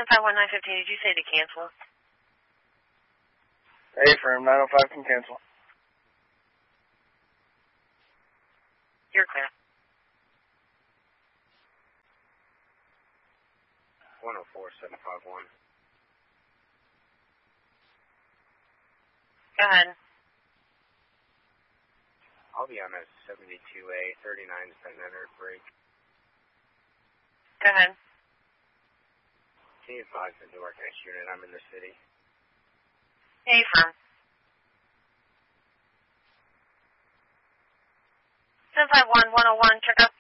1051-915, did you say to cancel? A-firm, 905 can cancel. You're clear. 104751. Go ahead. I'll be on a 72A, 39 centimeter break. Go ahead. Can you advise the Newark next unit? I'm in the city. A-firm. 1051-101, check up.